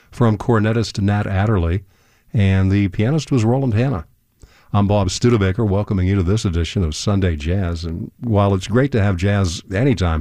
from cornetist Nat Adderley, and the pianist was Roland Hanna. I'm Bob Studebaker, welcoming you to this edition of Sunday Jazz. And while it's great to have jazz anytime,